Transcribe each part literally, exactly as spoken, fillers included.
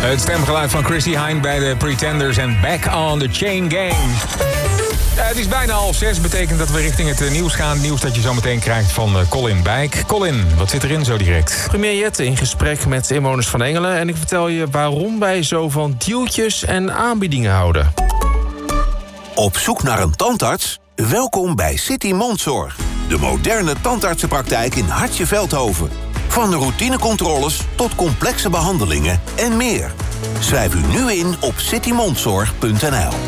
Het stemgeluid van Chrissy Hynde bij de Pretenders en Back on the Chain Gang. Uh, het is bijna half zes, betekent dat we richting het uh, nieuws gaan. Nieuws dat je zo meteen krijgt van uh, Colin Bijk. Colin, wat zit erin zo direct? Premier Jette in gesprek met inwoners van Engelen. En ik vertel je waarom wij zo van dealtjes en aanbiedingen houden. Op zoek naar een tandarts? Welkom bij City Mondzorg. De moderne tandartsenpraktijk in Hartje Veldhoven. Van routinecontroles tot complexe behandelingen en meer. Schrijf u nu in op city mondzorg punt n l.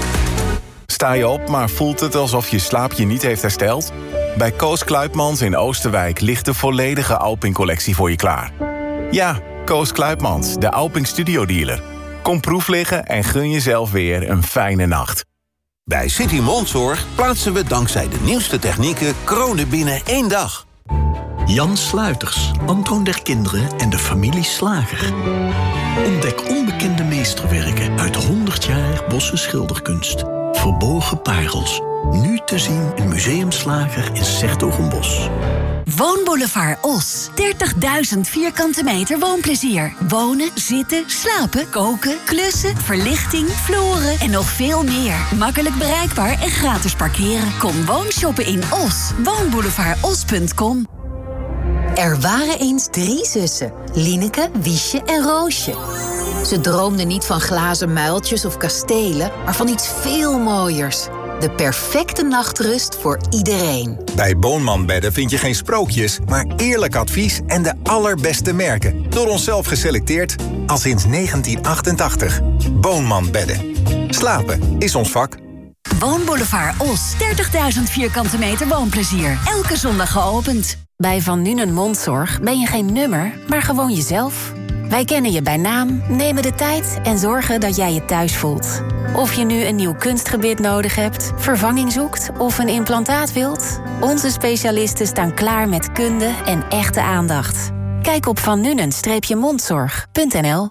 Sta je op, maar voelt het alsof je slaap je niet heeft hersteld? Bij Koos Kluipmans in Oosterwijk ligt de volledige Alping-collectie voor je klaar. Ja, Koos Kluipmans, de Alping Studio Dealer. Kom proef liggen en gun jezelf weer een fijne nacht. Bij City Mondzorg plaatsen we dankzij de nieuwste technieken kronen binnen één dag. Jan Sluiters, Antoon der Kinderen en de familie Slager. Ontdek onbekende meesterwerken uit honderd jaar Bosse schilderkunst. Verborgen parels. Nu te zien in Museum Slager in 's-Hertogenbosch. Woonboulevard Os. dertigduizend vierkante meter woonplezier. Wonen, zitten, slapen, koken, klussen, verlichting, vloeren en nog veel meer. Makkelijk bereikbaar en gratis parkeren. Kom woonshoppen in Os. woonboulevard os punt com. Er waren eens drie zussen. Lineke, Wiesje en Roosje. Ze droomden niet van glazen muiltjes of kastelen, maar van iets veel mooiers. De perfecte nachtrust voor iedereen. Bij Boonman Bedden vind je geen sprookjes, maar eerlijk advies en de allerbeste merken. Door onszelf geselecteerd al sinds negentien achtentachtig. Boonman Bedden. Slapen is ons vak. Woonboulevard Os. dertigduizend vierkante meter woonplezier. Elke zondag geopend. Bij Van Nuenen Mondzorg ben je geen nummer, maar gewoon jezelf. Wij kennen je bij naam, nemen de tijd en zorgen dat jij je thuis voelt. Of je nu een nieuw kunstgebit nodig hebt, vervanging zoekt of een implantaat wilt, onze specialisten staan klaar met kunde en echte aandacht. Kijk op van nuenen mondzorg punt n l.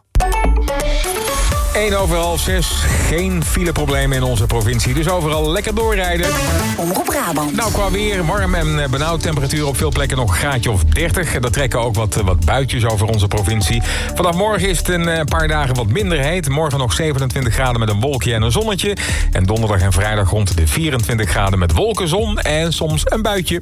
één over half zes. Geen fileproblemen in onze provincie. Dus overal lekker doorrijden. Omroep Brabant. Nou, qua weer, warm en benauwd. Temperatuur op veel plekken nog een graadje of dertig. Er trekken ook wat, wat buitjes over onze provincie. Vanaf morgen is het een paar dagen wat minder heet. Morgen nog zevenentwintig graden met een wolkje en een zonnetje. En donderdag en vrijdag rond de vierentwintig graden met wolken, zon en soms een buitje.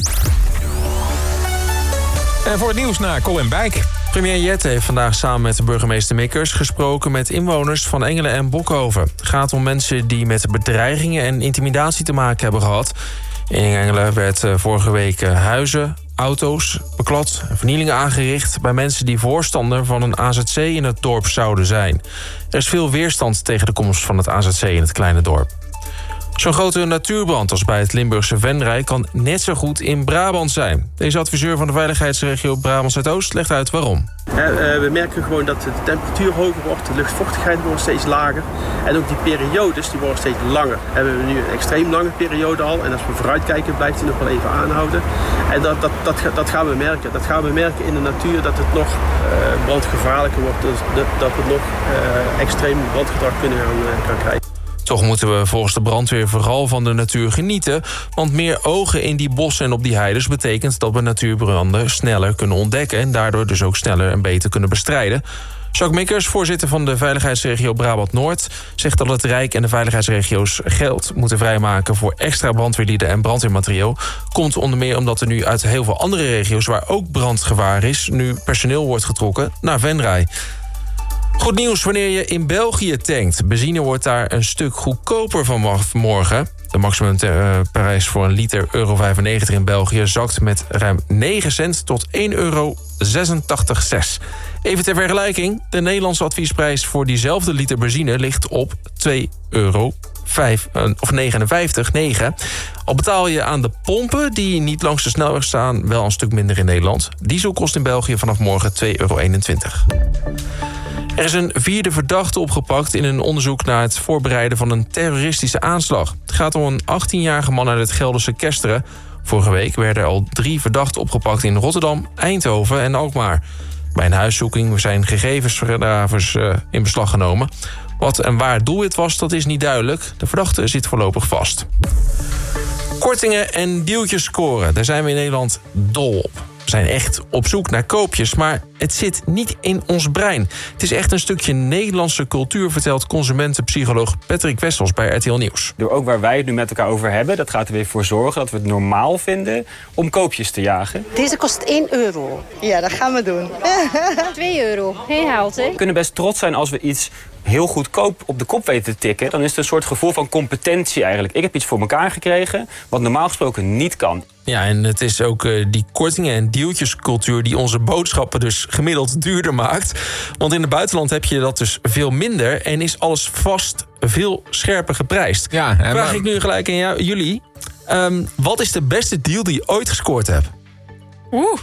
En voor het nieuws naar Colin Bijk. Premier Jette heeft vandaag samen met burgemeester Mikkers gesproken met inwoners van Engelen en Bokhoven. Het gaat om mensen die met bedreigingen en intimidatie te maken hebben gehad. In Engelen werd vorige week huizen, auto's beklad en vernielingen aangericht bij mensen die voorstander van een A Z C in het dorp zouden zijn. Er is veel weerstand tegen de komst van het A Z C in het kleine dorp. Zo'n grote natuurbrand als bij het Limburgse Venray kan net zo goed in Brabant zijn. Deze adviseur van de veiligheidsregio Brabant Zuidoost legt uit waarom. Ja, uh, we merken gewoon dat de temperatuur hoger wordt, de luchtvochtigheid wordt steeds lager. En ook die periodes die worden steeds langer. We hebben nu een extreem lange periode al. En als we vooruitkijken blijft die nog wel even aanhouden. En dat, dat, dat, dat gaan we merken. Dat gaan we merken in de natuur dat het nog uh, brandgevaarlijker wordt. Dus dat, dat we nog uh, extreem brandgedrag kunnen gaan, uh, gaan krijgen. Toch moeten we volgens de brandweer vooral van de natuur genieten. Want meer ogen in die bossen en op die heides betekent dat we natuurbranden sneller kunnen ontdekken. En daardoor dus ook sneller en beter kunnen bestrijden. Jacques Mikkers, voorzitter van de veiligheidsregio Brabant-Noord, zegt dat het Rijk en de veiligheidsregio's geld moeten vrijmaken voor extra brandweerlieden en brandweermateriaal. Komt onder meer omdat er nu uit heel veel andere regio's waar ook brandgevaar is, nu personeel wordt getrokken naar Venray. Goed nieuws wanneer je in België tankt. Benzine wordt daar een stuk goedkoper vanaf morgen. De maximumprijs voor een liter euro vijfennegentig in België zakt met ruim negen cent tot één euro zesentachtig zes. Even ter vergelijking, de Nederlandse adviesprijs voor diezelfde liter benzine ligt op twee euro negenenvijftig komma negen. Al betaal je aan de pompen die niet langs de snelweg staan wel een stuk minder in Nederland. Diesel kost in België vanaf morgen twee euro eenentwintig. Er is een vierde verdachte opgepakt in een onderzoek naar het voorbereiden van een terroristische aanslag. Het gaat om een achttienjarige man uit het Gelderse Kesteren. Vorige week werden er al drie verdachten opgepakt in Rotterdam, Eindhoven en Alkmaar. Bij een huiszoeking zijn gegevensverslavers uh, in beslag genomen. Wat en waar het doelwit was, dat is niet duidelijk. De verdachte zit voorlopig vast. Kortingen en deeltjes scoren, daar zijn we in Nederland dol op. zijn echt op zoek naar koopjes, maar het zit niet in ons brein. Het is echt een stukje Nederlandse cultuur, vertelt consumentenpsycholoog Patrick Wessels bij R T L Nieuws. Door ook waar wij het nu met elkaar over hebben, dat gaat er weer voor zorgen dat we het normaal vinden om koopjes te jagen. Deze kost één euro. Ja, dat gaan we doen. twee euro. Geen haalt, hè? We kunnen best trots zijn als we iets heel goedkoop op de kop weten te tikken. Dan is het een soort gevoel van competentie eigenlijk. Ik heb iets voor elkaar gekregen wat normaal gesproken niet kan. Ja, en het is ook uh, die kortingen en deeltjescultuur die onze boodschappen dus gemiddeld duurder maakt. Want in het buitenland heb je dat dus veel minder en is alles vast veel scherper geprijsd. Ja, en Vraag maar... ik nu gelijk aan jou, jullie. Um, wat is de beste deal die je ooit gescoord hebt? Oeh,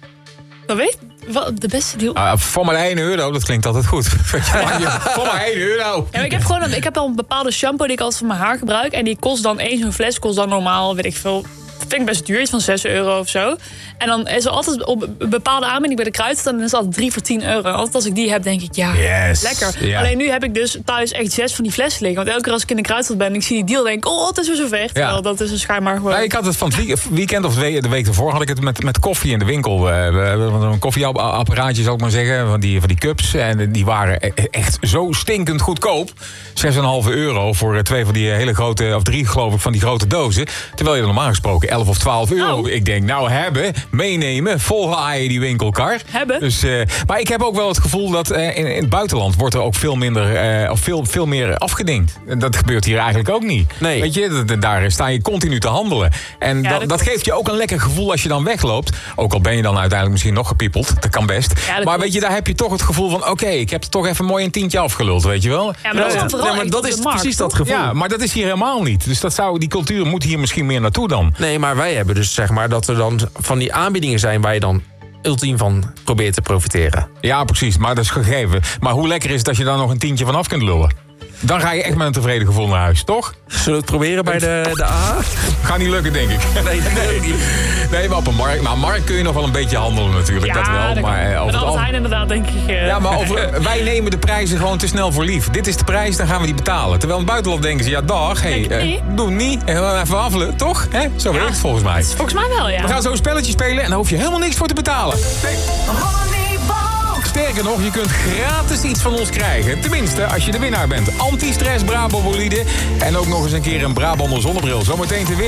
dat weet wat de beste deal? Uh, voor maar één euro, dat klinkt altijd goed. Voor maar één euro. Ja, maar ik heb gewoon een, ik heb al een bepaalde shampoo die ik altijd voor mijn haar gebruik. En die kost dan één zo'n fles, kost dan normaal, weet ik veel. Vind ik best duur, iets van zes euro of zo. En dan is er altijd op een bepaalde aanbieding bij de Kruidvat, dan is het altijd drie voor tien euro. Altijd als ik die heb, denk ik, ja, yes. lekker. Ja. Alleen nu heb ik dus thuis echt zes van die flessen liggen. Want elke keer als ik in de Kruidvat ben en ik zie die deal, denk ik, oh, het is weer zover. Ja. Terwijl dat is dus schijnbaar gewoon... Nou, ik had het van het weekend of de week ervoor had ik het met, met koffie in de winkel. We hebben een koffieapparaatje, zou ik maar zeggen, van die, van die cups. En die waren echt zo stinkend goedkoop. zes komma vijf euro voor twee van die hele grote, of drie geloof ik, van die grote dozen. Terwijl je er normaal gesproken elf of twaalf euro... Oh. Ik denk, nou hebben, meenemen, volhaaien die winkelkar. Hebben. Dus, uh, maar ik heb ook wel het gevoel dat uh, in, in het buitenland wordt er ook veel minder, uh, of veel, veel meer afgedingt. Dat gebeurt hier eigenlijk ook niet. Nee. Weet je, d- daar sta je continu te handelen. En ja, dat, dat, dat geeft je ook een lekker gevoel als je dan wegloopt. Ook al ben je dan uiteindelijk misschien nog gepiepeld. Dat kan best. Ja, dat maar klopt. Weet je, daar heb je toch het gevoel van, oké, okay, ik heb er toch even mooi een tientje afgeluld, weet je wel? Ja, maar dat is, ja, ja, maar dat is markt, precies dat gevoel. Ja, maar dat is hier helemaal niet. Dus dat zou, die cultuur moet hier misschien meer naartoe dan. Nee, maar wij hebben dus zeg maar dat er dan van die aanbiedingen zijn waar je dan ultiem van probeert te profiteren. Ja, precies, maar dat is gegeven. Maar hoe lekker is het als je daar nog een tientje van af kunt lullen? Dan ga je echt met een tevreden gevoel naar huis, toch? Zullen we het proberen bij de, de A? Gaat niet lukken, denk ik. Nee, dat nee. niet. Nee, maar op een markt. Maar markt kun je nog wel een beetje handelen natuurlijk, ja, dat wel. Dat maar uh, over het al... inderdaad, denk ik. Uh... Ja, maar over, wij nemen de prijzen gewoon te snel voor lief. Dit is de prijs, dan gaan we die betalen. Terwijl in het buitenland denken ze, ja dag, hey, uh, doe niet. En even afvelen, toch? Hè? Zo werkt ja, het volgens mij. Volgens mij wel, ja. We gaan zo een spelletje spelen en daar hoef je helemaal niks voor te betalen. Nee. Sterker nog, je kunt gratis iets van ons krijgen. Tenminste, als je de winnaar bent. Anti-stress Brabo bolide. En ook nog eens een keer een Brabander zonnebril. Zometeen te winnen.